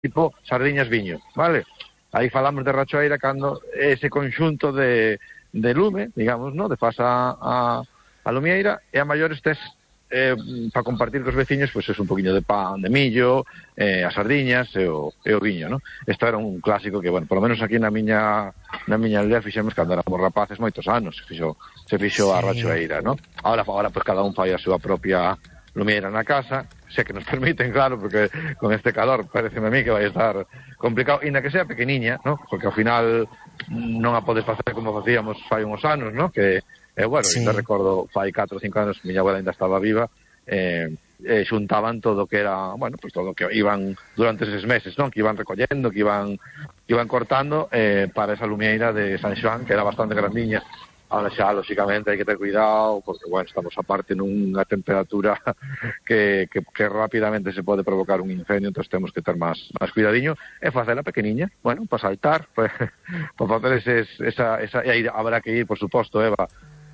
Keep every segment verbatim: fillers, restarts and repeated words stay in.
tipo sardiñas viño, vale? Aí falamos de rachoeira cando ese conxunto de, de lume, digamos, no? De fasa a, a lumieira, e a maiores tes eh, para compartir cos veciños, pois pues, é un poquinho de pan de millo, eh, as sardiñas e o, e o viño, no? Isto era un clásico que, bueno, por lo menos aquí na miña na miña aldea fixemos cando éramos rapaces moitos anos, se fixo, se fixo sí. a rachoeira, no? Ahora, agora, pois, pues, cada un fai a súa propia lumieira na casa, sé que nos permiten, claro, porque con este calor pareceme a mí que vai estar complicado, e na que sea pequeniña, ¿no? Porque ao final non a podes facer como facíamos fai uns anos, ¿no? Que, eh, bueno, sí. ainda recordo, fai catro ou cinco anos, miña abuela ainda estaba viva, eh, eh, xuntaban todo o que era, bueno, pues todo o que iban durante eses meses, ¿no? Que iban recollendo, que iban que iban cortando eh, para esa lumieira de San Xoán, que era bastante grandiña. Ahora xa, lóxicamente, hai que ter cuidado, porque, bueno, estamos aparte nunha temperatura que, que, que rapidamente se pode provocar un incendio, entón temos que ter máis, máis cuidadiño, e facela pequeniña, bueno, para saltar, para pa facer eses, esa, esa, e aí habrá que ir, por suposto, Eva,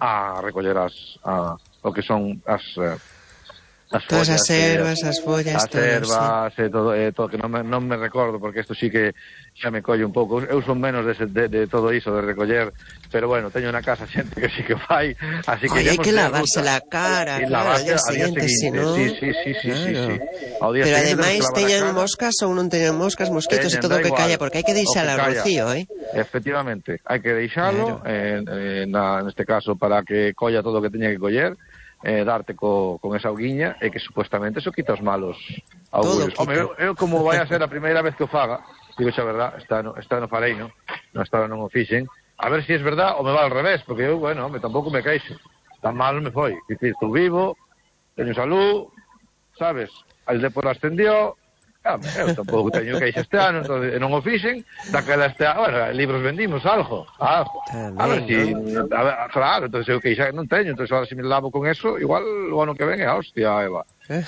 a recoller as, a, o que son as... Eh, as todas follas, as ervas, as follas, as ervas, sí. e todo, e todo, que non me, non me recordo, porque isto sí que xa me colle un pouco. Eu son menos de, de, de todo iso, de recoller, pero bueno, teño na casa xente que sí que fai, así que... Oye, hai que lavarse la cara, sí, claro, al día siguiente, si no... Sí, sí, sí, sí, claro. sí, sí. Pero ademais teñan moscas ou non teñan moscas, mosquitos e todo o que calla, porque hai que deixar al rocío, eh? Efectivamente, hai que deixalo, claro. eh, eh, na, neste caso, para que colla todo o que teña que coller, eh, darte co, con esa auguiña, e que supuestamente eso quita os malos augurios. Home, eu, eu como vai a ser a primeira vez que o faga, digo xa verdad, esta no, esta no farei, non? Non estaba non o fixen, a ver se si é verdad ou me va al revés, porque eu, bueno, me tampouco me queixo, tan mal me foi, dicir, estou vivo, teño salud, sabes, el Depor ascendió, ah, eu tampouco teño queixa este ano, entón, non o fixen, daquela este ano, bueno, libros vendimos, algo, algo, a ver si, a ver, claro, entón eu queixa non teño, entón ahora se me lavo con eso, igual o ano que ven é a hostia, Eva.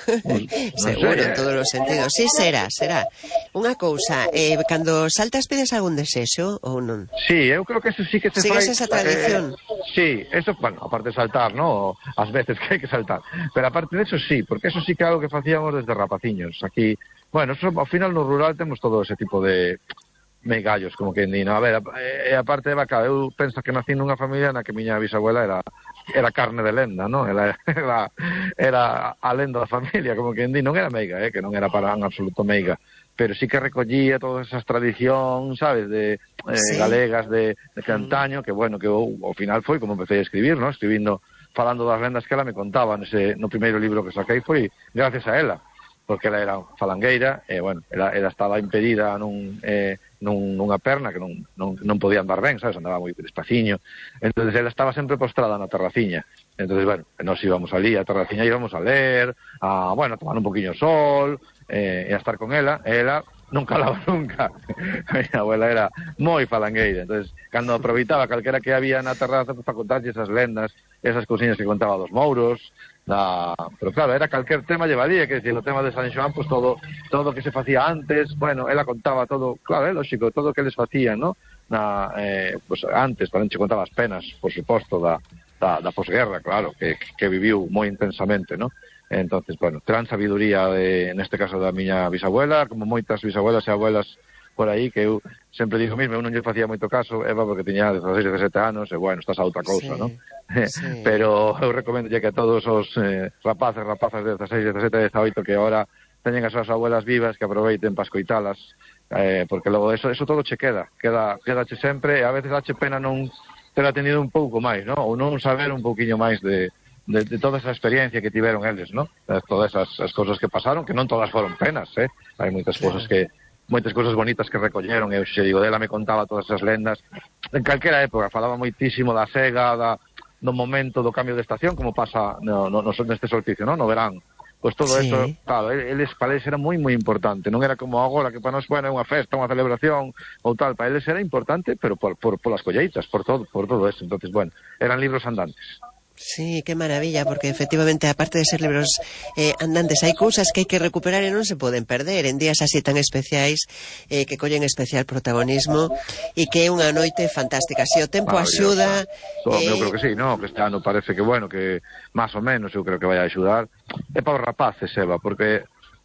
Seguro, en todos os sentidos. Sí, será, será. Unha cousa, eh, cando saltas pides algún desexo ou non? Sí, eu creo que eso sí que se fai... Sigues esa tradición? Eh, sí, eso, bueno, aparte de saltar, ¿no? As veces que hai que saltar. Pero aparte de eso sí, porque eso sí que é algo que facíamos desde rapaciños. Aquí, bueno, eso, ao final no rural temos todo ese tipo de megallos, como que ni, no, a ver, e aparte de vaca, eu penso que nací nunha familia na que miña bisabuela era era carne de lenda, ¿no? Era, era, era a lenda da familia, como que non era meiga, eh? Que non era para en absoluto meiga, pero sí que recollía todas esas tradicións, sabes, de eh, sí. galegas de, de cantaño, que bueno, que eu, ao final foi como empecé a escribir, ¿no? Escribindo, falando das lendas que ela me contaba nese, no primeiro libro que saquei, foi gracias a ela, porque ela era falangueira, e, bueno, ela, ela estaba impedida nun, eh, nun, nunha perna, que non, non, non podía andar ben, sabes, andaba moi despaciño, entonces ela estaba sempre postrada na terraciña, entonces, bueno, nos íbamos ali a terraciña, íbamos a ler, a, bueno, a tomar un poquinho de sol, eh, e a estar con ela, e ela non calaba nunca, a miña abuela era moi falangueira, entonces, cando aproveitaba calquera que había na terraza, pues, para contarlle esas lendas, esas cousiñas que contaba dos mouros, da... pero claro, era calquer tema llevaría, que decir, o tema de San Xoán, pues todo todo que se facía antes, bueno, ela contaba todo, claro, é lógico, todo o que eles facían, ¿no? Na, eh, pues antes, tamén che contaba as penas, por suposto, da, da, da posguerra, claro, que, que viviu moi intensamente, ¿no? Entonces, bueno, gran sabiduría, de, neste caso da miña bisabuela, como moitas bisabuelas e abuelas por aí, que eu sempre digo mismo, eu non lle facía moito caso, Eva, porque tiña dezaseis, dezasete anos, e bueno, estás a outra cousa, sí, ¿no? Sí. Pero eu recomendo que a todos os eh, rapaces, rapazas de dezaseis, dezasete, dezaoito que agora teñen as súas abuelas vivas, que aproveiten para escoitalas, eh, porque logo eso, eso todo che queda, queda, quedache sempre, e a veces dache pena non ter atendido un pouco máis, ¿no? Ou non saber un pouquiño máis de, de, de toda esa experiencia que tiveron eles, ¿no? Todas esas as cosas que pasaron, que non todas foron penas, eh? Hai moitas sí. cosas que moitas cousas bonitas que recolleron, eu xe digo, dela me contaba todas esas lendas, en calquera época, falaba moitísimo da sega, da, do momento do cambio de estación, como pasa no, no, no, neste solsticio, no, no verán, pois todo sí. eso, claro, eles, para eles era moi, moi importante, non era como agora, que para nós, bueno, é unha festa, unha celebración, ou tal, para eles era importante, pero por, por, por las colleitas, por todo, por todo eso, entonces, bueno, eran libros andantes. Sí, qué maravilla, porque efectivamente, aparte de ser libros eh, andantes, hai cousas que hai que recuperar e non se poden perder en días así tan especiais, eh, que collen especial protagonismo, e que é unha noite fantástica. Se o tempo axuda... Eh... Eu creo que sí, no, que este ano parece que, bueno, que máis ou menos eu creo que vai a axudar. É para os rapaces, Eva, porque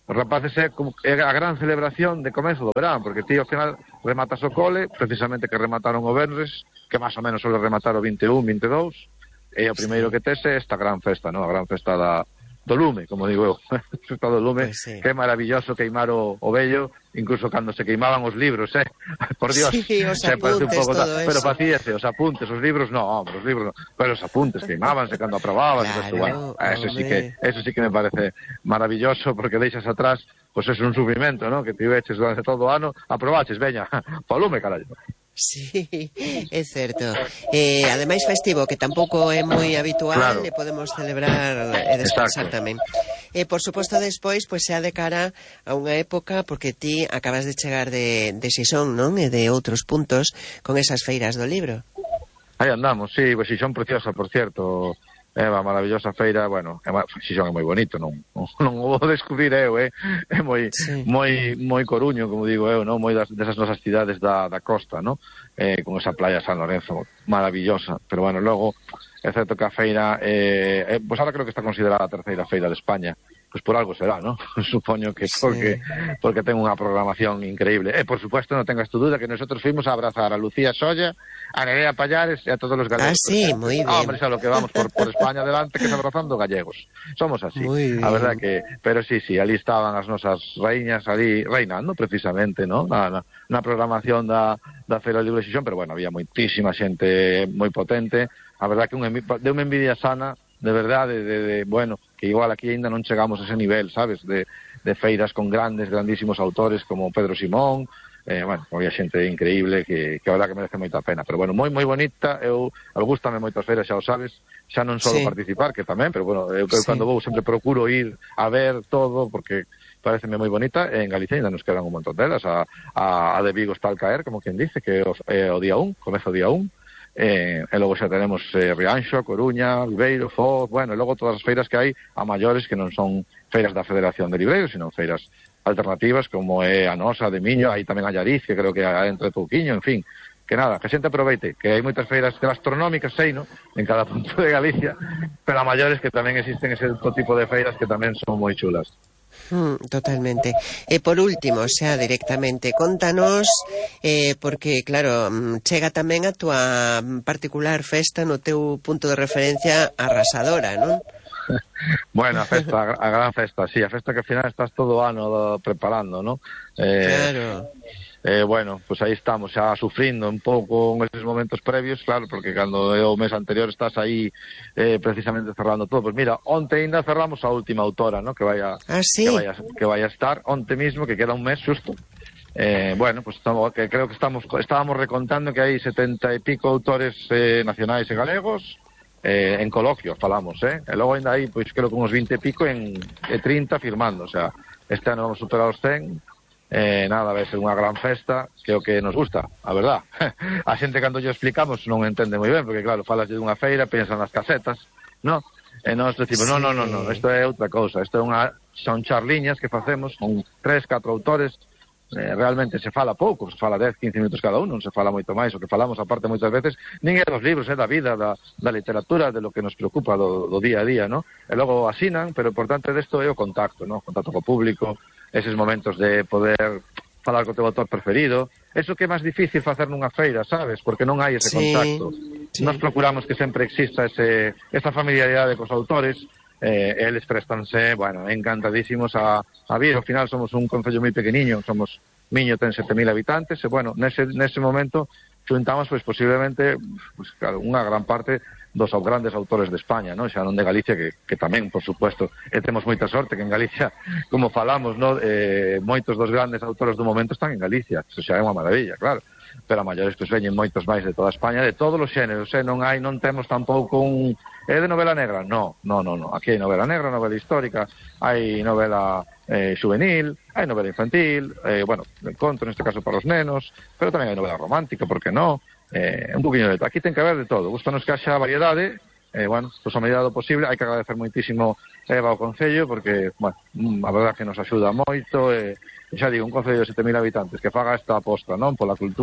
os rapaces é, como, é a gran celebración de comezo do verán, porque ti ao final rematas o cole, precisamente que remataron o Benres, que máis ou menos sole rematar o vinte e un, vinte e dous, e o primeiro que tes é esta gran festa, non? A gran festa da, do lume, como digo eu, festa do lume, pues sí. Que é maravilloso queimar o, o vello, incluso cando se queimaban os libros, eh? Por Dios, sí, os se parece un apuntes, pouco, todo pero eso. facíase, os apuntes, os libros no, hombre, os libros no, pero os apuntes queimábanse cando aprobabas, claro, eso, bueno, eso sí que, eso sí que me parece maravilloso, porque deixas atrás, pois pues é un sufrimento, ¿no? Que ti veches durante todo o ano, aprobaches, veña, po lume, carallo. Sí, é certo. Eh, ademais festivo, que tampouco é moi habitual, Claro. e podemos celebrar e descansar Exacto. tamén. E, por suposto, despois, pois, xa de cara a unha época, porque ti acabas de chegar de, de Xixón, non? E de outros puntos, con esas feiras do libro. Aí andamos, sí, pues Xixón preciosa, por cierto. É unha maravillosa feira, bueno, é, Xixón é moi bonito, non, non, non o vou descubrir eu, eh? É moi, sí. moi, moi coruño, como digo eu, non? Moi das, desas nosas cidades da, da costa, non? Eh, con esa playa San Lorenzo, maravillosa, pero bueno, logo, é certo que a feira, eh, eh, pues ahora creo que está considerada a terceira feira de España, pues por algo será, ¿no? Supoño que porque, sí. porque ten unha programación increíble. E, por supuesto, non tengas tu duda que nosotros fuimos a abrazar a Lucía Solla, a Nerea Pallares e a todos os galegos. Ah, sí, moi bien. Ah, hombre, xa lo que vamos por, por España adelante, que es abrazando gallegos. Somos así. A verdad que, pero sí, sí, ali estaban as nosas reiñas, ali reinando precisamente, ¿no? Na, na, na programación da, da Feira do Libro de Xixón, pero bueno, había moitísima xente moi potente. A verdad que un, de unha envidia sana, de verdade, de, de, bueno, que igual aquí ainda non chegamos a ese nivel, sabes, de, de feiras con grandes, grandísimos autores como Pedro Simón, eh, bueno, había xente increíble que, que a verdad que merece moita pena, pero bueno, moi, moi bonita, eu, eu gustame moito as feiras, xa o sabes, xa non só sí. participar, que tamén, pero bueno, eu, eu sí. cando vou sempre procuro ir a ver todo, porque pareceme moi bonita, e en Galicia ainda nos quedan un montón delas, a, a, a de Vigo está al caer, como quien dice, que é o, é o día un, comezo o día un, Eh, e logo xa tenemos eh, Rianxo, Coruña, Viveiro, Foz, bueno, e logo todas as feiras que hai a maiores que non son feiras da Federación de Libreiros, sino feiras alternativas como é a nosa de Miño, aí tamén a Llariz, que creo que hai entre Touquiño, en fin, que nada, que a xente aproveite, que hai moitas feiras gastronómicas, sei, no? En cada punto de Galicia, pero a maiores que tamén existen ese tipo de feiras que tamén son moi chulas. Mm, totalmente. E por último, xa directamente, contanos, eh, porque claro, chega tamén a túa particular festa no teu punto de referencia arrasadora, non? Bueno, a festa, a gran festa, sí, a festa que ao final estás todo o ano preparando, non? Eh, claro. Eh, bueno, pues aí estamos xa sufrindo un pouco en esos momentos previos, claro, porque cando é o mes anterior estás aí eh, precisamente cerrando todo. Pues mira, onte ainda cerramos a última autora, ¿no? Que vai a, ¿Ah, sí? que vai a, que vai a estar onte mismo, que queda un mes xusto. Eh, bueno, pues estamos, que creo que estamos estábamos recontando que hai setenta e pico autores eh, nacionais e galegos, eh, en coloquio falamos, eh? E logo ainda hai, pois creo que uns vinte e pico en e trinta firmando, o sea, este ano vamos superar os cen. Eh, nada, vai ser unha gran festa, que é o que nos gusta, a verdad. A xente cando yo explicamos non entende moi ben, porque claro, falas de unha feira, pensan nas casetas, no? E nós decimos, sí. no, no, no, no, isto é outra cousa, isto é unha, son charliñas que facemos con tres, catro autores, eh, realmente se fala pouco, se fala dez, quince minutos cada un, non se fala moito máis, o que falamos aparte moitas veces, nin é dos libros, é da vida, da, da literatura, de lo que nos preocupa do, do día a día, no? E logo asinan, pero o importante desto é o contacto, no? O contacto co público, eses momentos de poder falar co teu autor preferido, eso que é máis difícil facer nunha feira, sabes? Porque non hai ese sí, contacto. Sí. Nos procuramos que sempre exista ese, esa familiaridade cos autores, eh, eles prestanse, bueno, encantadísimos a, a vir. Ao final somos un concello moi pequeniño, somos Miño ten sete mil habitantes, e bueno, nese, nese momento xuntamos, pois, posiblemente, pues, claro, unha gran parte dos grandes autores de España, non? Xa non de Galicia, que, que tamén, por supuesto, e temos moita sorte que en Galicia, como falamos, no? eh, moitos dos grandes autores do momento están en Galicia, eso xa é unha maravilla, claro, pero a maiores pois veñen moitos máis de toda España, de todos os xéneros, eh? non hai, non temos tampouco un... É de novela negra? No, no, no, no. Aquí hai novela negra, novela histórica, hai novela eh, juvenil, hai novela infantil, eh, bueno, conto neste caso para os nenos, pero tamén hai novela romántica, por que no? Eh, un poquinho de todo. Aquí ten que haber de todo. Gustanos que haxa variedade, eh, bueno, pues a medida do posible. Hai que agradecer moitísimo Eva ao Concello, porque, bueno, a verdad que nos axuda moito, e, e xa digo, un Concello de sete mil habitantes que faga esta aposta, non, pola cultura,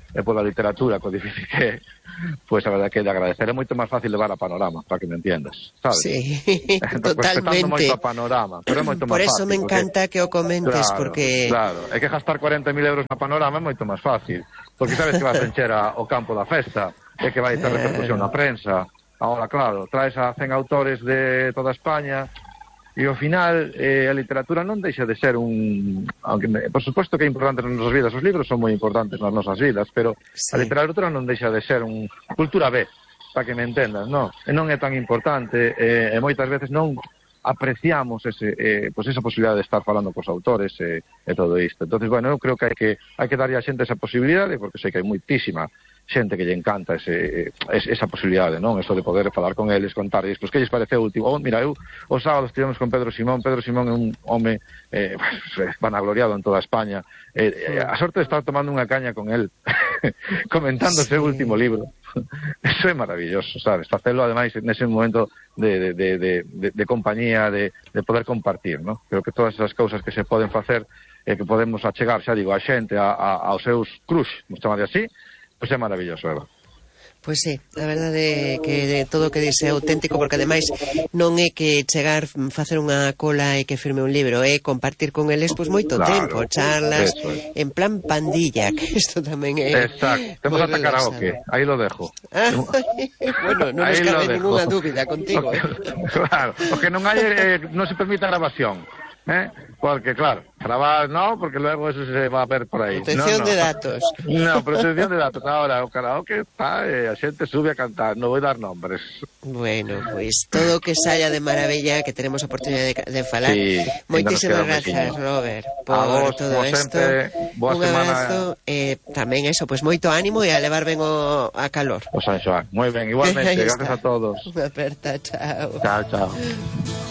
e pola literatura, co difícil que é, pois a verdade que de agradecer. É moito máis fácil levar a Panorama, para que me entiendas, sabes? Sí, totalmente. Moito a Panorama, pero é moito máis fácil. Por eso me encanta porque, que o comentes, claro, porque... Claro, é que gastar cuarenta mil euros na Panorama é moito máis fácil, porque sabes que vas a encher a, o campo da festa, e que vai ter repercusión na prensa. Ahora, claro, traes a cen autores de toda España, e ao final eh, a literatura non deixa de ser un... Aunque, por suposto que é importante nas nosas vidas, os libros son moi importantes nas nosas vidas, pero sí. A literatura non deixa de ser un cultura B, para que me entendas, non? E non é tan importante, eh, e moitas veces non apreciamos ese, eh, pues esa posibilidade de estar falando cos autores e, e todo isto. Entonces, bueno, eu creo que hai que, hai que darlle a xente esa posibilidade, porque sei que hai moitísima xente que lle encanta ese, ese, esa posibilidade, non? Eso de poder falar con eles, contarles, pois que lles pareceu o último. Oh, mira, eu os sábados estivemos con Pedro Simón. Pedro Simón é un home eh, vanagloriado en toda España. Eh, eh, a sorte de estar tomando unha caña con él, comentando sí. o seu último libro. Eso é maravilloso, sabes? Facelo, ademais, nese momento de, de, de, de, de, de compañía, de, de poder compartir, non? Creo que todas esas cousas que se poden facer e eh, que podemos achegar, xa digo, a xente, a, a, aos seus crush, vamos chamar de así, pois é maravilloso, Eva. Pois sí, a verdade é que de todo o que dice é auténtico, porque ademais non é que chegar, facer unha cola e que firme un libro, é compartir con eles pois moito claro, tempo, charlas, es. En plan pandilla, que isto tamén é... Exacto, temos ata karaoke, aí lo dejo. Ah, bueno, non nos cabe ninguna dúbida contigo. O que, claro, o que non hai, eh, non se permite grabación. ¿Eh? Porque, claro, grabar no, porque luego eso se va a ver por aí. Protección no, no. de datos. No, protección de datos. Ahora, o karaoke está, eh, a xente sube a cantar, non vou dar nombres. Bueno, pois pues, todo o que saia de maravilla, que tenemos a oportunidade de, de falar. Sí, moitísimas grazas, Robert, por vos, todo isto. Un abrazo, eh, tamén eso, pois pues, moito ánimo e a levar ben o, a calor. O San Xoán, moi ben, igualmente, gracias a todos. Unha aperta, chao. Chao, chao.